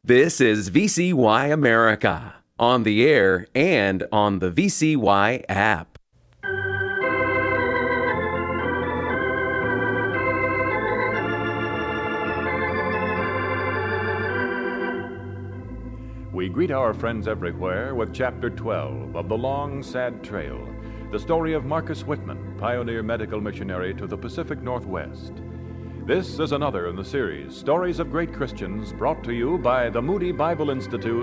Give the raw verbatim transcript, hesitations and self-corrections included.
This is V C Y America, on the air and on the V C Y app. We greet our friends everywhere with Chapter twelve of The Long, Sad Trail, the story of Marcus Whitman, pioneer medical missionary to the Pacific Northwest. This is another in the series, Stories of Great Christians, brought to you by the Moody Bible Institute